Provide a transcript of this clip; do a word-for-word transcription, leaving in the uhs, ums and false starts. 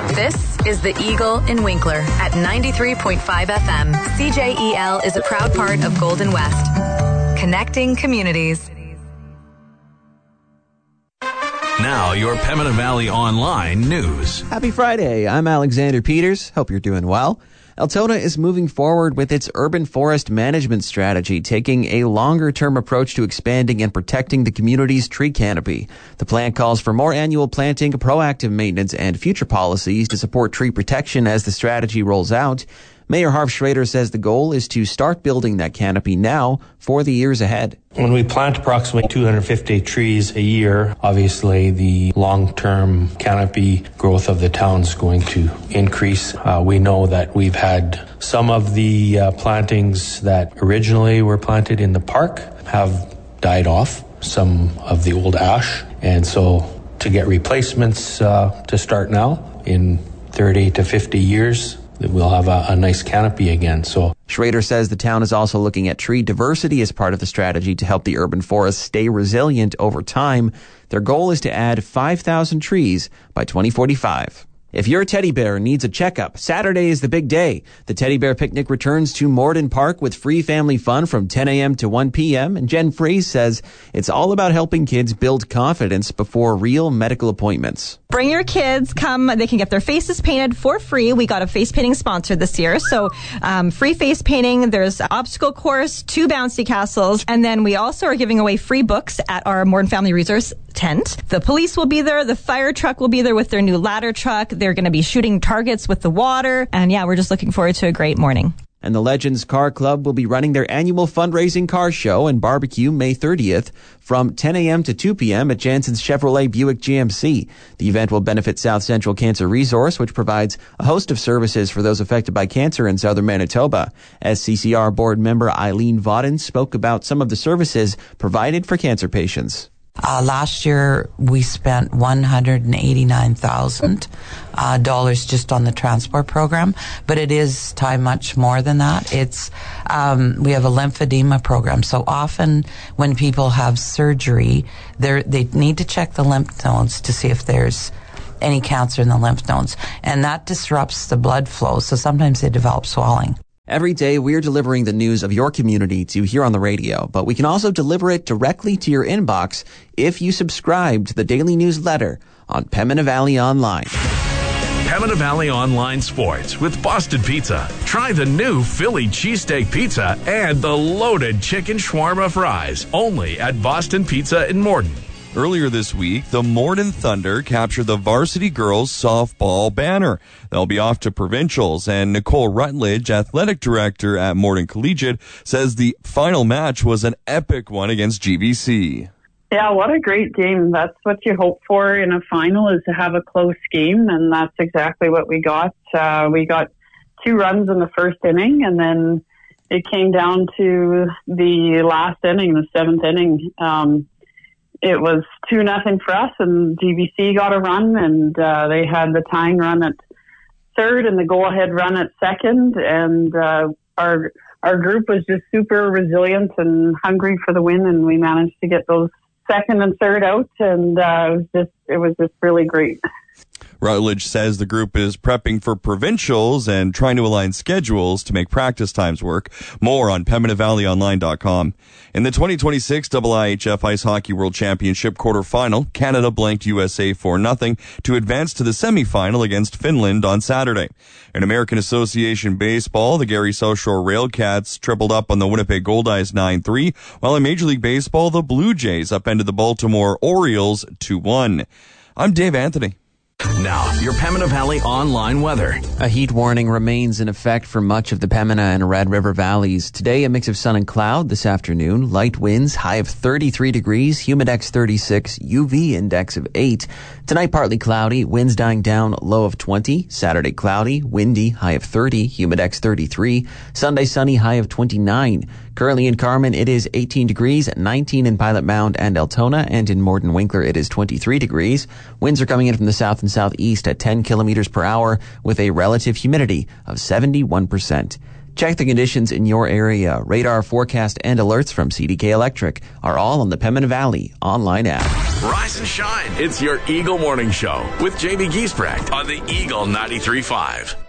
This is the Eagle in Winkler at ninety-three point five F M. C J E L is a proud part of Golden West. Connecting communities. Now, your Pembina Valley Online news. Happy Friday. I'm Alexander Peters. Hope you're doing well. Altona is moving forward with its urban forest management strategy, taking a longer-term approach to expanding and protecting the community's tree canopy. The plan calls for more annual planting, proactive maintenance, and future policies to support tree protection as the strategy rolls out. Mayor Harv Schrader says the goal is to start building that canopy now for the years ahead. When we plant approximately two hundred fifty trees a year, obviously the long-term canopy growth of the town is going to increase. Uh, we know that we've had some of the uh, plantings that originally were planted in the park have died off, some of the old ash, and so to get replacements uh, to start now in thirty to fifty years, we'll have a, a nice canopy again. So Schrader says the town is also looking at tree diversity as part of the strategy to help the urban forest stay resilient over time. Their goal is to add five thousand trees by twenty forty-five. If your teddy bear needs a checkup, Saturday is the big day. The Teddy Bear Picnic returns to Morden Park with free family fun from ten a.m. to one p.m. And Jen Freeze says it's all about helping kids build confidence before real medical appointments. Bring your kids, come, they can get their faces painted for free. We got a face painting sponsor this year, so um, free face painting, there's an obstacle course, two bouncy castles, and then we also are giving away free books at our Morden Family Resource tent. The police will be there, the fire truck will be there with their new ladder truck, they're going to be shooting targets with the water, and yeah, we're just looking forward to a great morning. And the Legends Car Club will be running their annual fundraising car show and barbecue May thirtieth from ten a.m. to two p.m. at Jansen's Chevrolet Buick G M C. The event will benefit South Central Cancer Resource, which provides a host of services for those affected by cancer in southern Manitoba. S C C R board member Eileen Vaughton spoke about some of the services provided for cancer patients. Uh, last year, we spent one hundred eighty-nine thousand dollars uh, just on the transport program, but it is time much more than that. It's um, we have a lymphedema program, so often when people have surgery, they they need to check the lymph nodes to see if there's any cancer in the lymph nodes, and that disrupts the blood flow, so sometimes they develop swelling. Every day, we're delivering the news of your community to hear on the radio, but we can also deliver it directly to your inbox if you subscribe to the daily newsletter on Pembina Valley Online. Pembina Valley Online Sports with Boston Pizza. Try the new Philly cheesesteak pizza and the loaded chicken shawarma fries, only at Boston Pizza in Morden. Earlier this week, the Morden Thunder captured the varsity girls softball banner. They'll be off to provincials, and Nicole Rutledge, athletic director at Morden Collegiate, says the final match was an epic one against G B C. Yeah, what a great game. That's what you hope for in a final, is to have a close game, and that's exactly what we got. Uh, we got two runs in the first inning, and then it came down to the last inning, the seventh inning. Um, It was two nothing for us, and G B C got a run, and uh, they had the tying run at third and the go-ahead run at second, and uh, our our group was just super resilient and hungry for the win, and we managed to get those second and third out, and uh, it was just it was just really great. Rutledge says the group is prepping for provincials and trying to align schedules to make practice times work. More on Pembina Valley Online dot com. In the twenty twenty-six I I H F Ice Hockey World Championship quarterfinal, Canada blanked U S A four nothing to advance to the semifinal against Finland on Saturday. In American Association Baseball, the Gary South Shore Railcats tripled up on the Winnipeg Goldeyes nine three, while in Major League Baseball, the Blue Jays upended the Baltimore Orioles two one. I'm Dave Anthony. Now, your Pembina Valley Online weather. A heat warning remains in effect for much of the Pembina and Red River valleys. Today, a mix of sun and cloud. This afternoon, light winds, high of thirty-three degrees, humidex thirty-six, U V index of eight. Tonight, partly cloudy, winds dying down, low of twenty. Saturday, cloudy, windy, high of thirty, humidex thirty-three. Sunday, sunny, high of twenty-nine. Currently in Carmen, it is eighteen degrees, nineteen in Pilot Mound and Altona, and in Morden Winkler, it is twenty-three degrees. Winds are coming in from the south and southeast at ten kilometers per hour with a relative humidity of seventy-one percent. Check the conditions in your area. Radar forecast and alerts from C D K Electric are all on the Pembina Valley online app. Rise and shine. It's your Eagle Morning Show with Jamie Giesbrecht on the Eagle ninety-three point five.